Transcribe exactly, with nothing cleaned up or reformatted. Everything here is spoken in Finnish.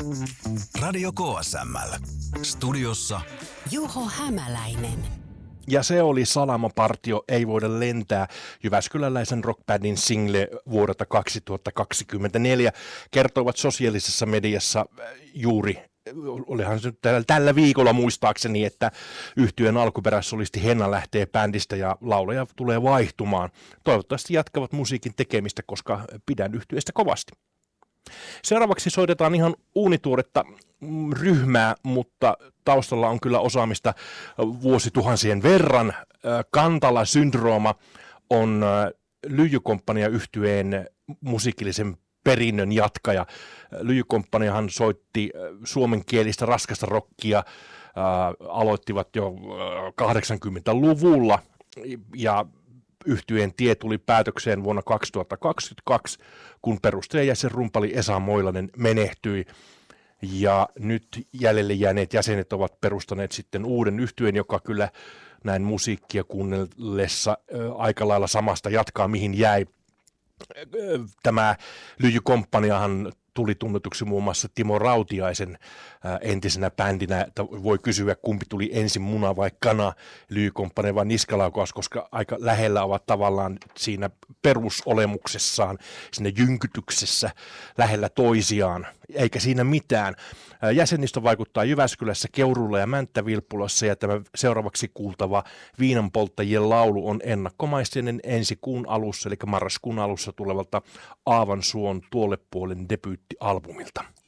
Radio K S M L. Studiossa Juho Hämäläinen. Ja se oli Salamapartio, ei voida lentää, jyväskyläläisen rockbandin single vuodelta kaksituhattakaksikymmentäneljä. Kertoivat sosiaalisessa mediassa juuri, olihan se nyt tällä viikolla muistaakseni, että yhtyeen alkuperäissolisti Henna lähtee bändistä ja laulaja tulee vaihtumaan. Toivottavasti jatkavat musiikin tekemistä, koska pidän yhtyeestä kovasti. Seuraavaksi soitetaan ihan uunituoretta ryhmää, mutta taustalla on kyllä osaamista vuosituhansien verran. Kantala Syndrooma on Lyijykomppania-yhtyeen musiikillisen perinnön jatkaja. Lyijykomppaniahan soitti suomenkielistä raskasta rockia, aloittivat jo kahdeksankymmentäluvulla ja yhtyeen tie tuli päätökseen vuonna kaksituhattakaksikymmentäkaksi, kun perustajajäsen rumpali Esa Moilanen menehtyi. Ja nyt jäljelle jääneet jäsenet ovat perustaneet sitten uuden yhtyeen, joka kyllä näin musiikkia kuunnellessa aika lailla samasta jatkaa, mihin jäi. Tämä Lyijykomppaniahan tuli tunnetuksi muun muassa Timo Rautiaisen entisenä bändinä, että voi kysyä kumpi tuli ensin, muna vai kana, Lyijykomppania vai niskalaukaus, koska aika lähellä ovat tavallaan siinä perusolemuksessaan, siinä jynkytyksessä lähellä toisiaan, eikä siinä mitään. Jäsenistö vaikuttaa Jyväskylässä, Keuruulla ja Mänttä-Vilppulassa, ja tämä seuraavaksi kuultava Viinanpolttajien laulu on ennakkomaisten ensi kuun alussa, eli marraskuun alussa tulevalta Aavan suon tuolle puolen debyyttialbumilta.